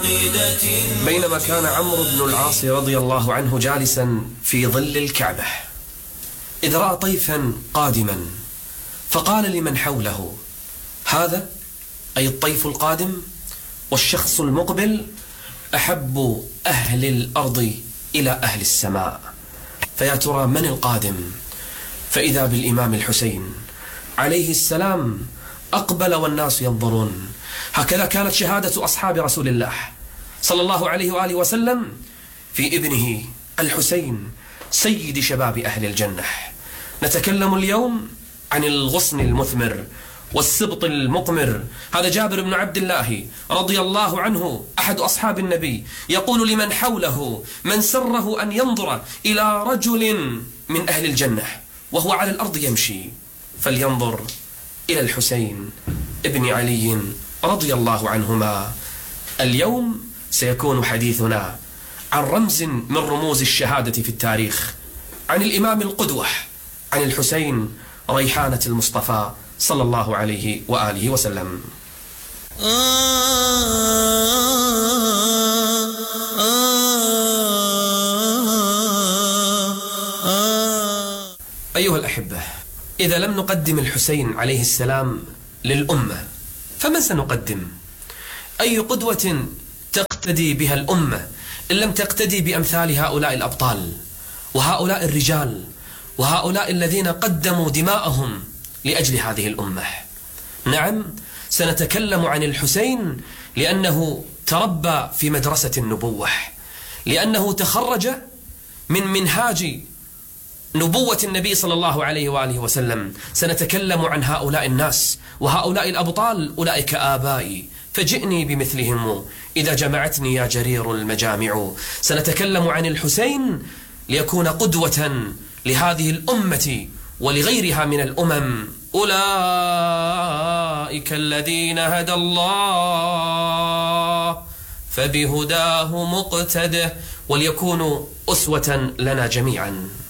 بينما كان عمرو بن العاص رضي الله عنه جالسا في ظل الكعبة إذ رأى طيفا قادما فقال لمن حوله: هذا أي الطيف القادم والشخص المقبل أحب أهل الأرض إلى أهل السماء، فيا ترى من القادم؟ فإذا بالإمام الحسين عليه السلام أقبل والناس ينظرون. هكذا كانت شهادة أصحاب رسول الله صلى الله عليه وآله وسلم في ابنه الحسين سيد شباب أهل الجنة. نتكلم اليوم عن الغصن المثمر والسبط المقمر. هذا جابر بن عبد الله رضي الله عنه أحد أصحاب النبي يقول لمن حوله: من سره أن ينظر إلى رجل من أهل الجنة وهو على الأرض يمشي فلينظر إلى الحسين ابن علي رضي الله عنهما. اليوم سيكون حديثنا عن رمز من رموز الشهادة في التاريخ، عن الإمام القدوة، عن الحسين ريحانة المصطفى صلى الله عليه وآله وسلم. أيها الأحبة، إذا لم نقدم الحسين عليه السلام للأمة فمن سنقدم؟ أي قدوة تقتدي بها الأمة إن لم تقتدي بأمثال هؤلاء الأبطال وهؤلاء الرجال وهؤلاء الذين قدموا دماءهم لأجل هذه الأمة؟ نعم، سنتكلم عن الحسين لأنه تربى في مدرسة النبوة، لأنه تخرج من منهاج نبوة النبي صلى الله عليه وآله وسلم. سنتكلم عن هؤلاء الناس وهؤلاء الأبطال، أولئك آبائي فجئني بمثلهم إذا جمعتني يا جرير المجامع. سنتكلم عن الحسين ليكون قدوة لهذه الأمة ولغيرها من الأمم. أولئك الذين هدى الله فبهداه مقتده، وليكونوا أسوة لنا جميعا.